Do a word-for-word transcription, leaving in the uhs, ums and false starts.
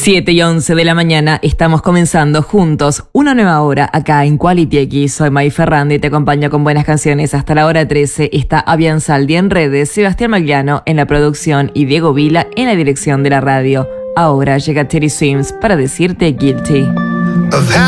siete y once de la mañana, estamos comenzando juntos una nueva hora acá en Quality X. Soy May Ferrandi y te acompaño con buenas canciones hasta la hora trece. Está Avian Saldi en redes, Sebastián Magliano en la producción y Diego Vila en la dirección de la radio. Ahora llega Teddy Swims para decirte Guilty.